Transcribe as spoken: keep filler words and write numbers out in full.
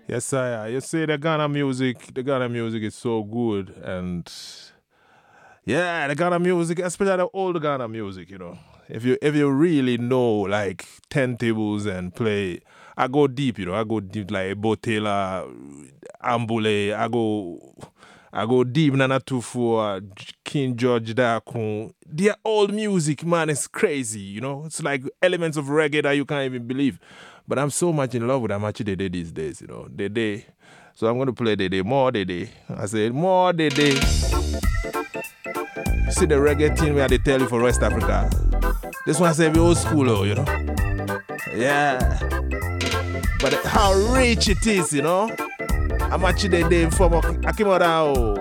Yes, sir. You see, the Ghana music, the Ghana music is so good, and yeah, the Ghana music, especially the old Ghana music, you know. If you if you really know like ten tables and play, I go deep, you know. I go deep like Botela, Ambule. I go I go deep Nana Tufu, King George Dakun. Their old music, man, is crazy, you know. It's like elements of reggae that you can't even believe. But I'm so much in love with Amachi Dede these days, you know. Dede. So I'm gonna play Dede, more Dede. I said more Dede. See the reggae thing where they tell you for West Africa. This one say old school, oh, you know. Yeah. But how rich it is, you know. Amachi Dede from Akimora.